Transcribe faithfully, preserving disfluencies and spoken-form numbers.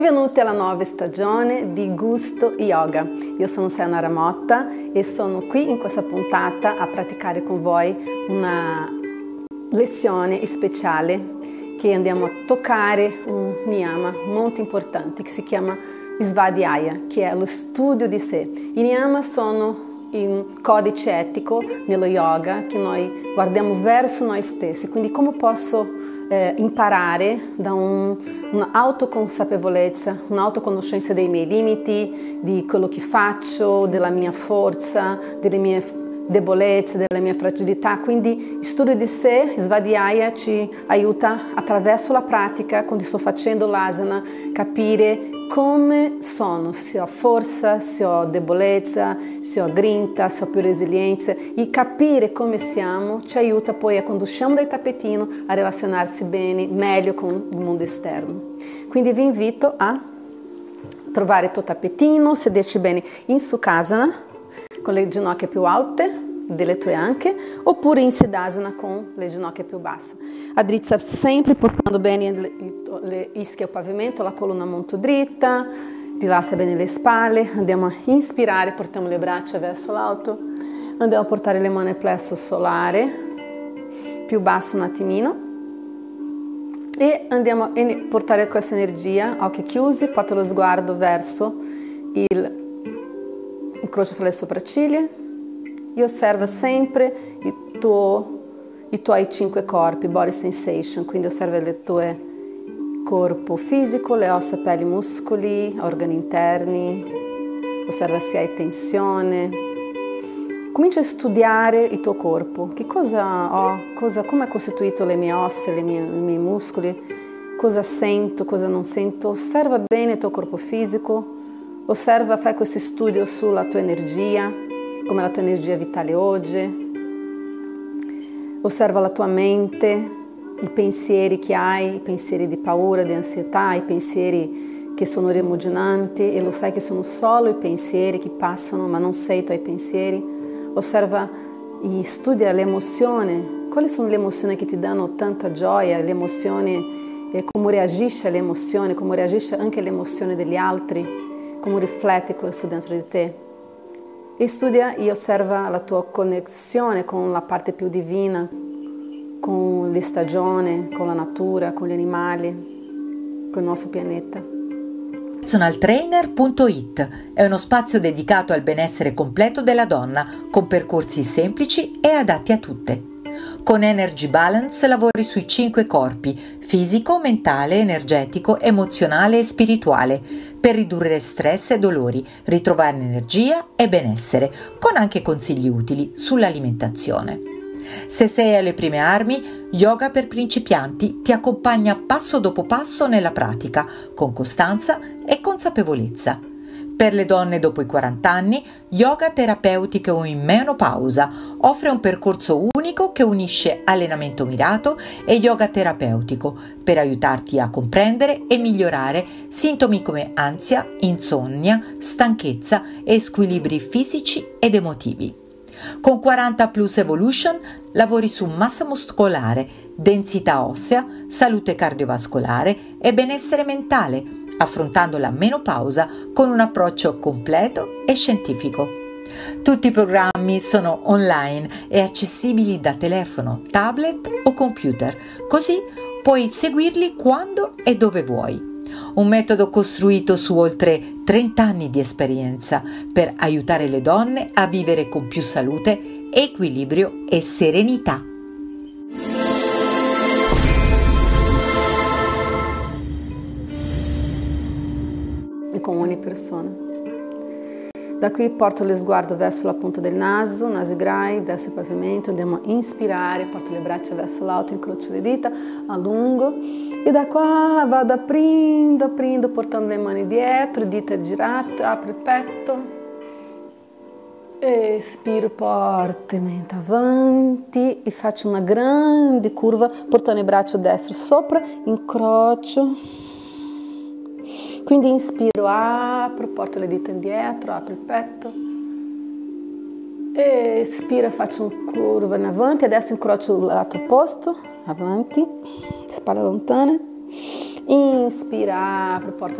Benvenuti alla nuova stagione di Gusto Yoga. Io sono Sayonara Motta e sono qui in questa puntata a praticare con voi una lezione speciale che andiamo a toccare un niyama molto importante che si chiama Svadhyaya, che è lo studio di sé. I niyama sono un codice etico nello yoga che noi guardiamo verso noi stessi, quindi come posso Eh, imparare da un, un'autoconsapevolezza, un'autoconoscenza dei miei limiti, di quello che faccio, della mia forza, delle mie debolezze, della mia fragilità. Quindi il studio di sé, Svadhyaya, ci aiuta attraverso la pratica, quando sto facendo l'asana, capire come sono, se ho forza, se ho debolezza, se ho grinta, se ho più resilienza, e capire come siamo ci aiuta poi a, quando usciamo dal tappetino, a relazionarsi bene, meglio con il mondo esterno. Quindi vi invito a trovare il tuo tappetino, sederci bene in Sukhasana, con le ginocchia più alte delle tue anche, oppure in Siddhasana con le ginocchia più basse. A drizza sempre portando bene le, le ischie al pavimento, la colonna molto dritta, rilassa bene le spalle. Andiamo a inspirare, portiamo le braccia verso l'alto, andiamo a portare le mani al plesso solare, più basso un attimino, e andiamo a portare questa energia, occhi chiusi, porta lo sguardo verso il incrocio fra le sopracciglia e osserva sempre il tuo, i tuoi cinque corpi, body sensation, quindi osserva il tuo corpo fisico, le ossa, pelli, muscoli, organi interni, osserva se hai tensione. Comincia a studiare il tuo corpo, che cosa ho, cosa, come è costituito le mie ossa, le mie, i miei muscoli, cosa sento, cosa non sento. Osserva bene il tuo corpo fisico. Osserva, fai questo studio sulla tua energia, come la tua energia vitale oggi. Osserva la tua mente, i pensieri che hai, i pensieri di paura, di ansietà, i pensieri che sono rimuginanti, e lo sai che sono solo i pensieri che passano, ma non sei tu i pensieri. Osserva e studia l'emozione, quali sono le emozioni che ti danno tanta gioia, le emozioni, e come reagisce alle emozioni, come reagisce anche all'emozione degli altri. Come riflette questo dentro di te. E studia e osserva la tua connessione con la parte più divina, con le stagioni, con la natura, con gli animali, con il nostro pianeta. personal trainer punto it è uno spazio dedicato al benessere completo della donna, con percorsi semplici e adatti a tutte. Con Energy Balance lavori sui cinque corpi: fisico, mentale, energetico, emozionale e spirituale, per ridurre stress e dolori, ritrovare energia e benessere, con anche consigli utili sull'alimentazione. Se sei alle prime armi, Yoga per principianti ti accompagna passo dopo passo nella pratica, con costanza e consapevolezza. Per le donne dopo i quaranta anni, Yoga terapeutico o in menopausa offre un percorso unico che unisce allenamento mirato e yoga terapeutico per aiutarti a comprendere e migliorare sintomi come ansia, insonnia, stanchezza e squilibri fisici ed emotivi. Con quaranta plus Evolution lavori su massa muscolare, densità ossea, salute cardiovascolare e benessere mentale, affrontando la menopausa con un approccio completo e scientifico. Tutti i programmi sono online e accessibili da telefono, tablet o computer, così puoi seguirli quando e dove vuoi. Un metodo costruito su oltre trenta anni di esperienza per aiutare le donne a vivere con più salute, equilibrio e serenità. Con ogni persona. Da qui porto lo sguardo verso la punta del naso, nasigrai, verso il pavimento, andiamo a inspirare, porto le braccia verso l'alto, incrocio le dita, allungo, e da qua vado aprindo, aprindo, portando le mani dietro, dita girate, apro il petto, espiro fortemente avanti e faccio una grande curva, portando il braccio destro sopra, incrocio. Quindi inspiro, apro, porto le dita indietro, apro il petto, espiro, faccio una curva in avanti, adesso incrocio il lato opposto, avanti, spalla lontana, inspira, apro, porto